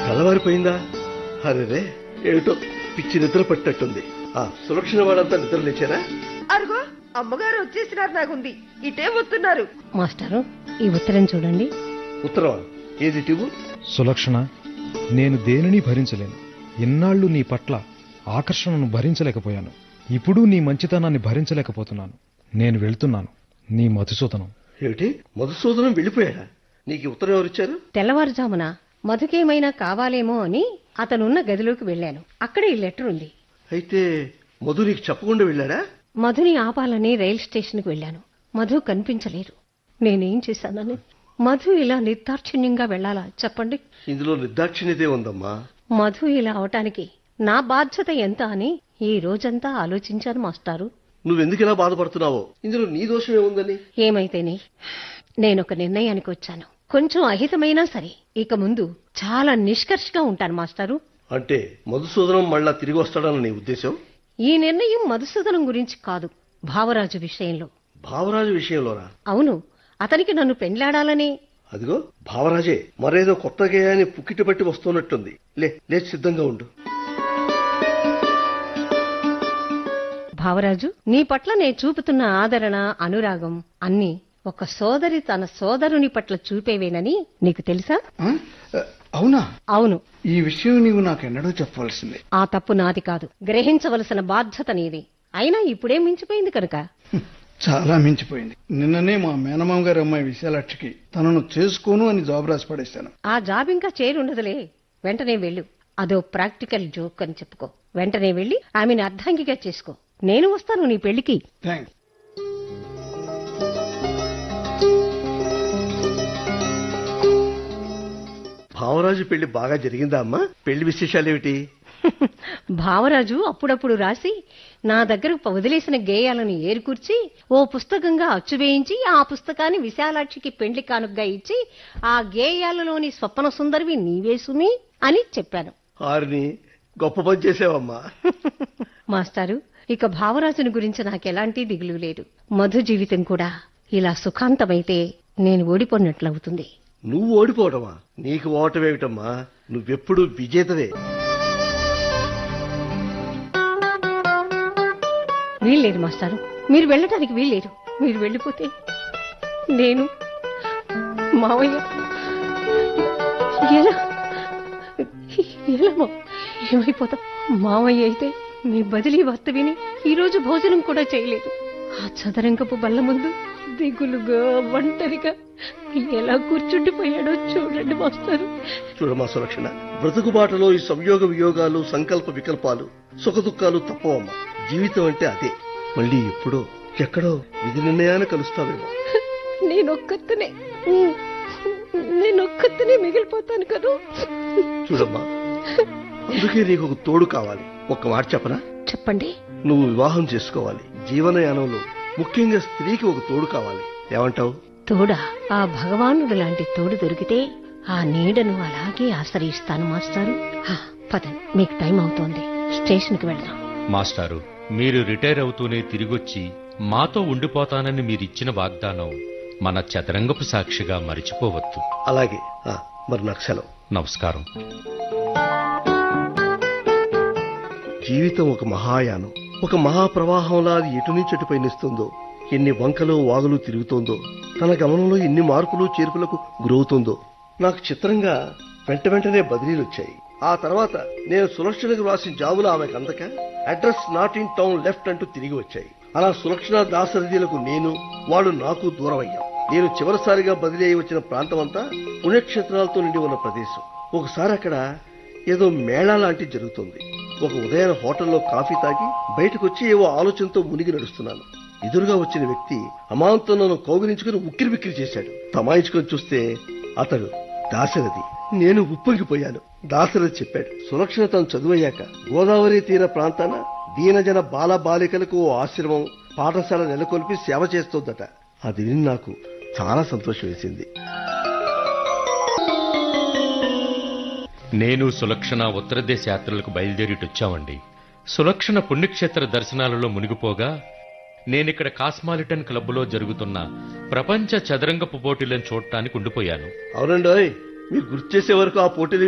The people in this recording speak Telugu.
తెల్లవారిపోయిందా? అరే ఏమిటో పిచ్చి నిద్ర పట్టినట్టుంది. సులక్షణ వాళ్ళంతా నిద్ర లేచారా? అరుగో అమ్మగారు వచ్చేసినారు. నాకుంది ఇటే వస్తున్నారు. మాస్టారు, ఈ ఉత్తరం చూడండి. ఉత్తరమా? ఏది టివు? సులక్షణ, నేను దేనిని భరించలేను. ఇన్నాళ్లు నీ పట్ల ఆకర్షణను భరించలేకపోయాను. ఇప్పుడు నీ మంచితనాన్ని భరించలేకపోతున్నాను. నేను వెళ్తున్నాను. నీ మధుసూదనం. ఏమిటి, మధుసూదనం వెళ్ళిపోయాడా? నీకు ఉత్తరం ఎవరిచ్చారు? తెల్లవారుజామున మధుకేమైనా కావాలేమో అని అతనున్న గదిలోకి వెళ్ళాను. అక్కడ ఈ లెటర్ ఉంది. అయితే మధు నీకు చెప్పకుండా వెళ్ళాడా? మధుని ఆపాలని రైలు స్టేషన్కి వెళ్ళాను. మధు కనిపించలేదు. నేనేం చేశానని? మధు ఇలా నిర్దాక్షిణ్యంగా వెళ్లాలా చెప్పండి? ఇందులో నిర్దాక్షిణ్యతే ఉందమ్మా. మధు ఇలా అవటానికి నా బాధ్యత ఎంత అని ఈ రోజంతా ఆలోచించాను మాస్టారు. నువ్వెందుకు ఇలా బాధపడుతున్నావో? ఇందులో నీ దోషమే ఉందని. ఏమైతేనే నేనొక నిర్ణయానికి వచ్చాను. కొంచెం అహితమైనా సరే ఇక ముందు చాలా నిష్కర్షగా ఉంటాను మాస్టారు. అంటే మధుసూదనం మళ్ళా తిరిగి వస్తాడన్న నీ ఉద్దేశం? ఈ నిర్ణయం మధుసూదనం గురించి కాదు, భావరాజు విషయంలో. భావరాజు విషయంలోనా? అవును, అతనికి నన్ను పెండ్లాడాలని. అదిగో భావరాజే మరేదో కొత్త గేయాన్ని పుక్కిటి పట్టి వస్తున్నట్టుంది. లేచి సిద్ధంగా ఉండు. భావరాజు, నీ పట్ల నే చూపుతున్న ఆదరణ, అనురాగం అన్నీ ఒక సోదరి తన సోదరుని పట్ల చూపేవేనని నీకు తెలుసా? అవునా? అవును. ఈ విషయం నీవు నాకెన్నడూ చెప్పవలసింది. ఆ తప్పు నాది కాదు, గ్రహించవలసిన బాధ్యత నీది. అయినా ఇప్పుడే మించిపోయింది కనుక. చాలా మించిపోయింది. నిన్ననే మా మేనమామ గారి అమ్మాయి విశాలాక్షికి తనను చేసుకోను అని జాబ్ రాసి పడేశాను. ఆ జాబ్ ఇంకా చేరుండదులే. వెంటనే వెళ్ళు. అదో ప్రాక్టికల్ జోక్ అని చెప్పుకో. వెంటనే వెళ్లి ఆమెను అర్ధాంగిగా చేసుకో. నేను వస్తాను నీ పెళ్లికి. థ్యాంక్స్. భావరాజు పెళ్లి బాగా జరిగిందా అమ్మా? పెళ్లి విశేషాలేమిటి? భావరాజు అప్పుడప్పుడు రాసి నా దగ్గర వదిలేసిన గేయాలను ఏరుకూర్చి ఓ పుస్తకంగా అచ్చువేయించి ఆ పుస్తకాన్ని విశాలాక్షికి పెండ్లి కానుకగా ఇచ్చి ఆ గేయాలలోని స్వప్న సుందరివి నీవే సుమి అని చెప్పాను. ఆరిని గొప్ప పని చేసావమ్మా. మాస్టారు, ఇక భావరాజుని గురించి నాకెలాంటి దిగులు లేదు. మధు జీవితం కూడా ఇలా సుఖాంతమైతే నేను ఓడిపోయినట్లవుతుంది. నువ్వు ఓడిపోవటమా? నీకు ఓటమేమిటమ్మా? నువ్వెప్పుడు విజేతవే. వీల్లేదు మాస్టారు, మీరు వెళ్ళటానికి వీల్లేదు. మీరు వెళ్ళిపోతే నేను మావయ్య ఎలా ఏమైపోతాం? మావయ్య అయితే మీ బదిలీ వార్త విని ఈరోజు భోజనం కూడా చేయలేదు. ఆ చదరంగపు బల్ల ముందు దిగులుగా ఒంటరిగా ఎలా కూర్చుండిపోయాడో చూడండి మాస్టారు. చూడమా సులక్షణ, బ్రతుకుబాటలో ఈ సంయోగ వియోగాలు, సంకల్ప వికల్పాలు, సుఖదుఖాలు తప్పవమ్మా. జీవితం అంటే అదే. మళ్ళీ ఎప్పుడో ఎక్కడో విధి నిర్ణయాన్ని కలుస్తావేమో. నేనొక్కతనే మిగిలిపోతాను కదా. చూడమ్మా, అందుకే నీకు ఒక తోడు కావాలి. ఒక్క మాట చెప్పనా? చెప్పండి. నువ్వు వివాహం చేసుకోవాలి. జీవనయానంలో ముఖ్యంగా స్త్రీకి ఒక తోడు కావాలి. ఏమంటావు? తోడా? ఆ భగవానుడు లాంటి తోడు దొరికితే ఆ నీడను అలాగే ఆశ్రయిస్తాను మాస్టారు. పదండి, మీకు టైం అవుతోంది. స్టేషన్కి వెళ్దాం. మాస్టారు, మీరు రిటైర్ అవుతూనే తిరిగొచ్చి మాతో ఉండిపోతానని మీరిచ్చిన వాగ్దానం మన చదరంగపు సాక్షిగా మరిచిపోవద్దు. అలాగే. మరి నాకు సెలవు. నమస్కారం. జీవితం ఒక మహాయానం, ఒక మహాప్రవాహంలా అది ఎటు నుంచి అటు పయనిస్తుందో, ఎన్ని వంకలు వాగులు తిరుగుతోందో, తన గమనంలో ఎన్ని మార్పులు చేర్పులకు గురవుతోందో. నాకు చిత్రంగా వెంటనే బదిలీలు వచ్చాయి. ఆ తర్వాత నేను సులక్షణకు రాసిన జాబులు ఆమెకు అందక address not in town left అంటూ తిరిగి వచ్చాయి. అలా సులక్షణ దాసరథీలకు నేను, వాళ్ళు నాకు దూరం అయ్యాం. నేను చివరిసారిగా బదిలీ అయి వచ్చిన ప్రాంతం అంతా పుణ్యక్షేత్రాలతో నిండి ఉన్న ప్రదేశం. ఒకసారి అక్కడ ఏదో మేళా లాంటి జరుగుతుంది. ఒక ఉదయాన హోటల్లో కాఫీ తాగి బయటకొచ్చి ఏవో ఆలోచనతో మునిగి నడుస్తున్నాను. ఎదురుగా వచ్చిన వ్యక్తి అమాంతం నన్ను కౌగిలించుకుని ఉక్కిరి బిక్కిరి చేశాడు. తమాయించుకొని చూస్తే అతడు దాశరథి. నేను ఉప్పొంగిపోయాను. దాశరథి చెప్పాడు, సులక్షణ తను చదువయ్యాక గోదావరి తీర ప్రాంతాన దీనజన బాల బాలికలకు ఓ ఆశ్రమం, పాఠశాల నెలకొల్పి సేవ చేస్తోందట. అది విని నాకు చాలా సంతోషం వేసింది. నేను సులక్షణ ఉత్తర దేశ యాత్రలకు బయలుదేరిటొచ్చామండి. సులక్షణ పుణ్యక్షేత్ర దర్శనాలలో మునిగిపోగా నేనిక్కడ కాస్మాలిటన్ క్లబ్లో జరుగుతున్న ప్రపంచ చదరంగపు పోటీలను చూడటానికి ఉండిపోయాను. అవునండోయ్, మీరు గుర్తు చేసే వరకు ఆ పోటీలు